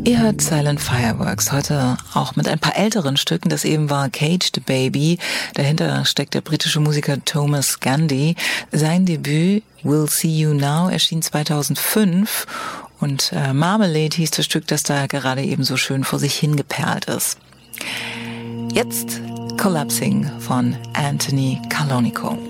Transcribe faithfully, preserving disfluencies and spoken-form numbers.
Ihr hört Silent Fireworks, heute auch mit ein paar älteren Stücken. Das eben war Caged Baby. Dahinter steckt der britische Musiker Thomas Gandy. Sein Debüt We'll See You Now erschien zweitausendfünf und äh, Marmalade hieß das Stück, das da gerade eben so schön vor sich hingeperlt ist. Jetzt Collapsing von Anthony Calonico.